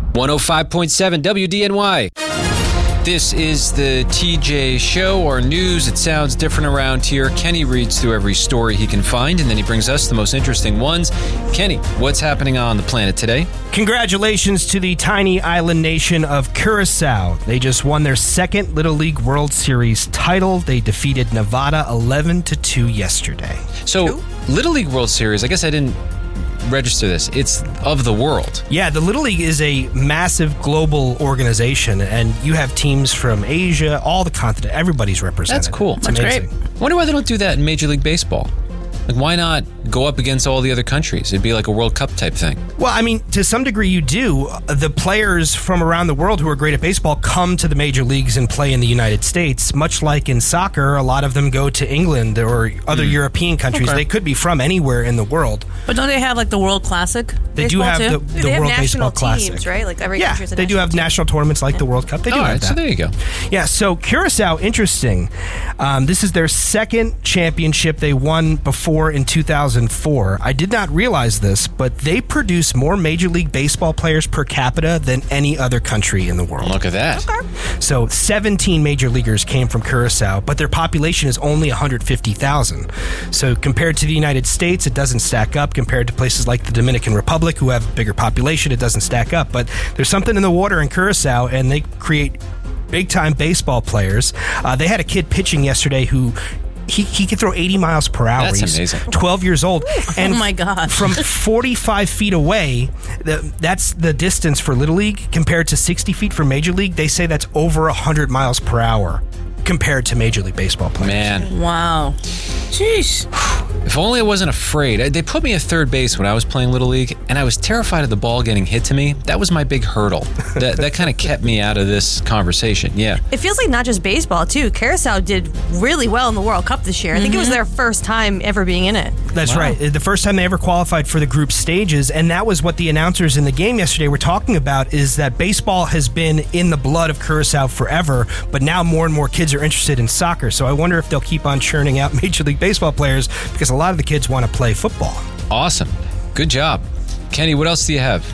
105.7 WDNY. This is the TJ Show, or news. It sounds different around here. Kenny reads through every story he can find, and then he brings us the most interesting ones. Kenny, what's happening on the planet today? Congratulations to the tiny island nation of Curacao. They just won their second Little League World Series title. They defeated Nevada 11-2 yesterday. So, Little League World Series, I guess I didn't register this. It's of the world. Yeah, the Little League is a massive global organization, and you have teams from Asia, all the continent. Everybody's represented. That's cool. It's That's amazing. great. I wonder why they don't do that in Major League Baseball. Like, why not go up against all the other countries? It'd be like a World Cup type thing. Well, I mean, to some degree you do. The players from around the world who are great at baseball come to the major leagues and play in the United States. Much like in soccer, a lot of them go to England or other European countries. Okay. They could be from anywhere in the world. But don't they have like the World Classic? They do have the They World have Baseball national Classic. teams, right? Like every Yeah, country's a they do have national tournaments like the World Cup. They do All have right, that. so there you go. Yeah, so Curacao, interesting. This is their second championship. They won before in 2004. I did not realize this, but they produce more Major League Baseball players per capita than any other country in the world. Look at that. So 17 major leaguers came from Curacao, but their population is only 150,000. So compared to the United States, it doesn't stack up. Compared to places like the Dominican Republic, who have a bigger population, it doesn't stack up. But there's something in the water in Curacao, and they create big-time baseball players. They had a kid pitching yesterday who he could throw 80 miles per hour. That's He's amazing. 12 years old. And Oh my God. from 45 feet away, that's the distance for Little League compared to 60 feet for Major League. They say that's over 100 miles per hour compared to Major League Baseball players. Man, Wow. Jeez. if only I wasn't afraid. They put me at third base when I was playing Little League, and I was terrified of the ball getting hit to me. That was my big hurdle. That kind of kept me out of this conversation. Yeah. It feels like not just baseball, too. Curacao did really well in the World Cup this year. I think it was their first time ever being in it. That's right. The first time they ever qualified for the group stages, and that was what the announcers in the game yesterday were talking about, is that baseball has been in the blood of Curacao forever, but now more and more kids are interested in soccer. So I wonder if they'll keep on churning out Major League Baseball players, because a lot of the kids want to play football. Awesome. Good job. Kenny, what else do you have?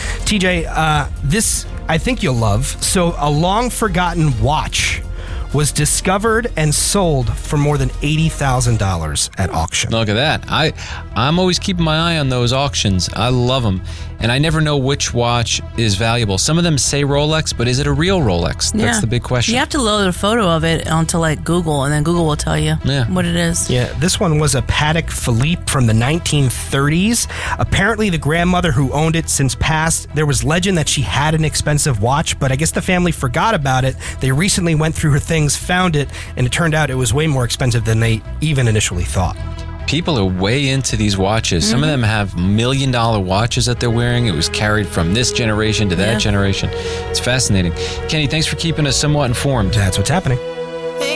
TJ, this I think you'll love. So a long-forgotten watch was discovered and sold for more than $80,000 at auction. Look at that. I'm always keeping my eye on those auctions. I love them. And I never know which watch is valuable. Some of them say Rolex, but is it a real Rolex? That's the big question. You have to load a photo of it onto like Google, and then Google will tell you what it is. Yeah, this one was a Patek Philippe from the 1930s. Apparently, the grandmother who owned it since passed. There was legend that she had an expensive watch, but I guess the family forgot about it. They recently went through her things, found it, and it turned out it was way more expensive than they even initially thought. People are way into these watches. Some of them have $1 million watches that they're wearing. It was carried from this generation to that generation. It's fascinating. Kenny, thanks for keeping us somewhat informed. That's what's happening.